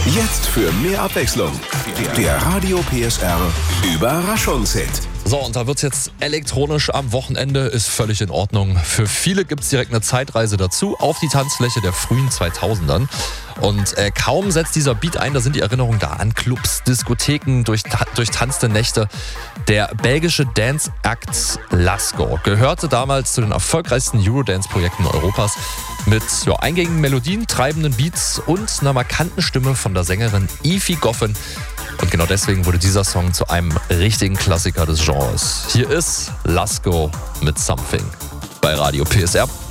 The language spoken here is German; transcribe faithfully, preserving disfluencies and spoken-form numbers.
Jetzt für mehr Abwechslung. Der Radio P S R Überraschungshit. So, und da wird's jetzt elektronisch am Wochenende, ist völlig in Ordnung. Für viele gibt's direkt eine Zeitreise dazu auf die Tanzfläche der frühen zweitausendern. Und äh, kaum setzt dieser Beat ein, da sind die Erinnerungen da an Clubs, Diskotheken, durch, durchtanzte Nächte. Der belgische Dance-Act Lasco gehörte damals zu den erfolgreichsten Eurodance-Projekten Europas mit ja, eingängigen Melodien, treibenden Beats und einer markanten Stimme von der Sängerin Ify Goffin. Und genau deswegen wurde dieser Song zu einem richtigen Klassiker des Genres. Hier ist Lasco mit Something bei Radio P S R.